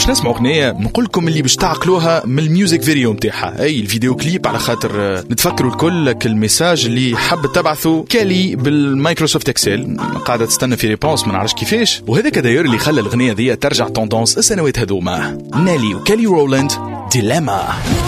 باش نسمعوا أغنية نقول لكم اللي باش تعقلوها من الميوزك فيديو متاعها، أي الفيديو كليب، على خاطر نتفكروا الكل الميساج اللي حب تبعثوا كالي بالمايكروسوفت اكسل، قاعدة تستنى في ريبونس ما نعرفش كيفاش، وهذاك داير اللي خلى الأغنية ذي ترجع توندونس السنوات هذوما. نالي وكالي رولاند، ديلاما.